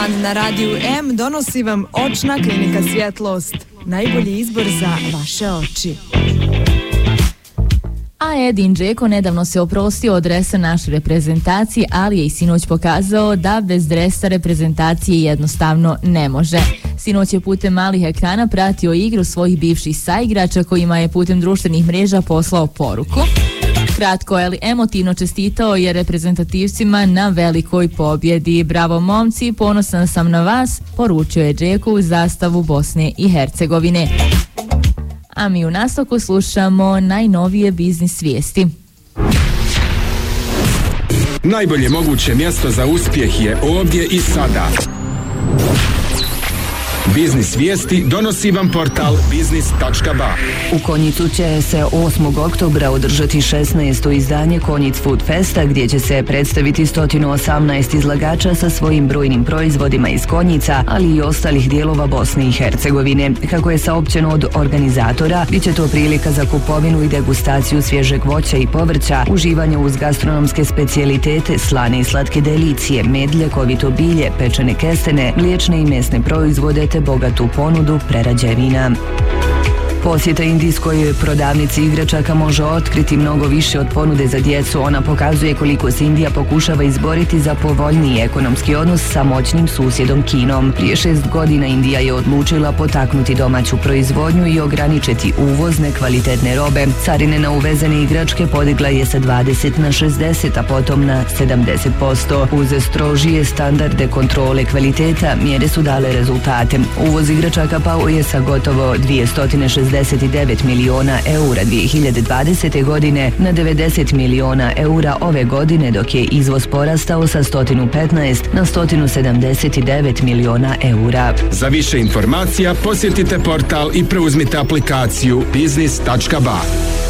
dan na Radiju M donosi vam Očna klinika Svjetlost. Najbolji izbor za vaše oči. A Edin Džeko nedavno se oprostio od dresa naše reprezentacije, ali je i sinoć pokazao da bez dresa reprezentacije jednostavno ne može. Sinoć je putem malih ekrana pratio igru svojih bivših saigrača kojima je putem društvenih mreža poslao poruku. Kratko, ali emotivno čestitao je reprezentativcima na velikoj pobjedi. Bravo momci, ponosan sam na vas, poručio je Džeko u zastavu Bosne i Hercegovine. A mi u nastavku slušamo najnovije biznis vijesti. Najbolje moguće mjesto za uspjeh je ovdje i sada. Biznis vijesti donosi vam portal biznis.ba. U Konjicu će se 8. oktobra održati 16. izdanje Konjic Food Festa, gdje će se predstaviti 118 izlagača sa svojim brojnim proizvodima iz Konjica, ali i ostalih dijelova Bosne i Hercegovine. Kako je saopćeno od organizatora, bit će to prilika za kupovinu i degustaciju svježeg voća i povrća, uživanje uz gastronomske specijalitete, slane i slatke delicije, med, ljekovito bilje, pečene kestene, mliječne i mesne proizvode te bogatu ponudu prerađevina. Posjeta indijskoj prodavnici igračaka može otkriti mnogo više od ponude za djecu. Ona pokazuje koliko se Indija pokušava izboriti za povoljniji ekonomski odnos sa moćnim susjedom Kinom. Prije 6 godina Indija je odlučila potaknuti domaću proizvodnju i ograničiti uvoz nekvalitetne robe. Carine na uvezene igračke podigla je sa 20 na 60, a potom na 70%. Uz strožije standarde kontrole kvaliteta, mjere su dale rezultate. Uvoz igračaka pao je sa gotovo 269 milijuna eura 2020. godine na 90 milijuna eura ove godine, dok je izvoz porastao sa 115 na 179 milijuna eura. Za više informacija posjetite portal i preuzmite aplikaciju biznis.ba.